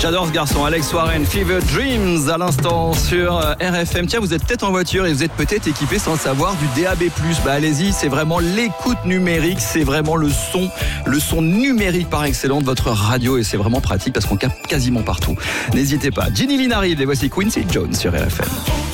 J'adore ce garçon, Alex Warren, Fever Dreams à l'instant sur RFM. Tiens, vous êtes peut-être en voiture et vous êtes peut-être équipé sans le savoir du DAB+. Allez-y, c'est vraiment l'écoute numérique, c'est vraiment le son numérique par excellence de votre radio et c'est vraiment pratique parce qu'on capte quasiment partout. N'hésitez pas. Ginny Lynn arrive et voici Quincy Jones sur RFM.